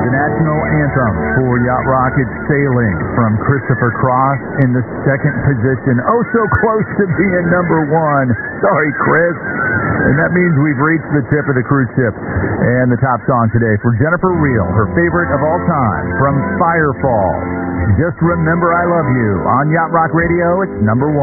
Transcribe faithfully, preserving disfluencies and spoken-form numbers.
the national anthem for Yacht Rocket Sailing from Christopher Cross in the second position. Oh, so close to being number one. Sorry, Chris. And that means we've reached the tip of the cruise ship. And the top song today for Jennifer Reel, her favorite of all time, from Firefall. Just Remember I Love You on Yacht Rock Radio. It's number one.